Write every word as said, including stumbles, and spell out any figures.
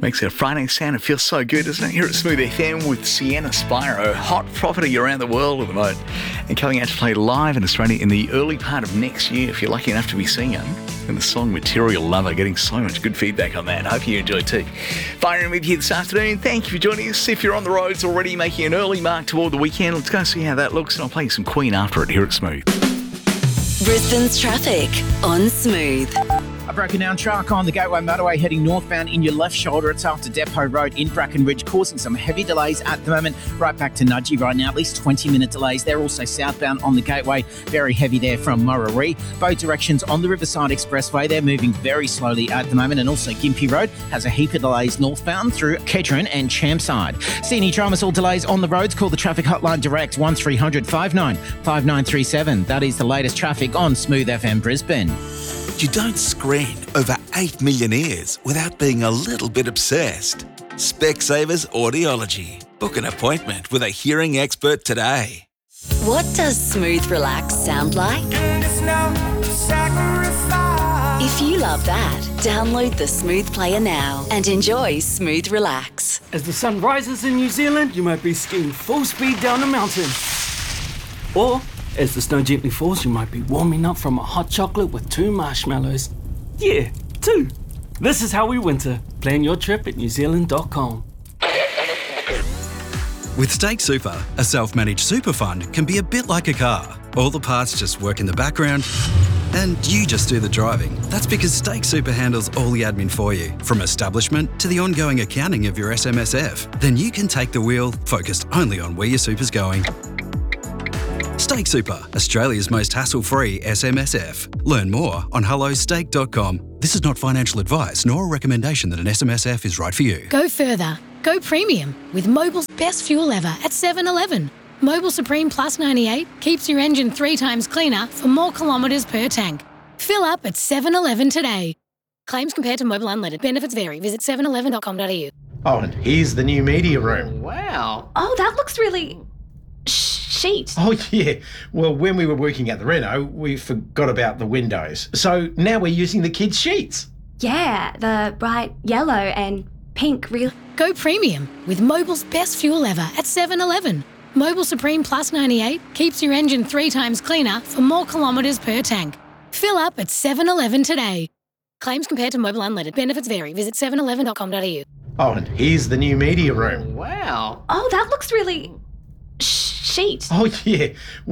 Makes it a Friday sound. It feels so good, doesn't it? Here at Smooth F M with Sienna Spyro, hot property around the world at the moment, and coming out to play live in Australia in the early part of next year, if you're lucky enough to be seeing her. And the song Material Lover, getting so much good feedback on that. I hope you enjoyed too. Firing with you this afternoon. Thank you for joining us. If you're on the roads already making an early mark toward the weekend, let's go see how that looks, and I'll play you some Queen after it here at Smooth. Brisbane's traffic on Smooth. A broken down truck on the Gateway Motorway heading northbound in your left shoulder. It's after Depot Road in Bracken Ridge, causing some heavy delays at the moment. Right back to Nudgee right now, at least twenty minute delays. They're also southbound on the Gateway, very heavy there from Muraree. Both directions on the Riverside Expressway, they're moving very slowly at the moment. And also Gympie Road has a heap of delays northbound through Kedron and Champside. See any dramas or delays on the roads? Call the traffic hotline direct, one three hundred five nine five nine three seven. That is the latest traffic on Smooth F M Brisbane. You don't screen over eight million ears without being a little bit obsessed. Specsavers Audiology. Book an appointment with a hearing expert today. What does Smooth Relax sound like? If you love that, download the Smooth Player now and enjoy Smooth Relax. As the sun rises in New Zealand, you might be skiing full speed down a mountain. Or, as the snow gently falls, you might be warming up from a hot chocolate with two marshmallows. Yeah, two. This is how we winter. Plan your trip at new zealand dot com. With Stake Super, a self-managed super fund can be a bit like a car. All the parts just work in the background, and you just do the driving. That's because Stake Super handles all the admin for you, from establishment to the ongoing accounting of your S M S F. Then you can take the wheel, focused only on where your super's going. Stake Super, Australia's most hassle-free S M S F. Learn more on hello stake dot com. This is not financial advice nor a recommendation that an S M S F is right for you. Go further. Go premium with Mobil's best fuel ever at seven eleven. Mobil Supreme Plus ninety-eight keeps your engine three times cleaner for more kilometres per tank. Fill up at seven eleven today. Claims compared to Mobil Unleaded. Benefits vary. Visit seven eleven dot com dot a u. Oh, and here's the new media room. Wow. Oh, that looks really... Sheet. Oh, yeah. Well, when we were working at the reno, we forgot about the windows. So now we're using the kids' sheets. Yeah, the bright yellow and pink really... Go premium with Mobil's best fuel ever at seven eleven. Mobil Supreme Plus ninety-eight keeps your engine three times cleaner for more kilometres per tank. Fill up at seven eleven today. Claims compared to Mobil Unleaded. Benefits vary. Visit seven eleven dot com dot a u. Oh, and here's the new media room. Wow. Oh, that looks really... Sheet. Oh, yeah.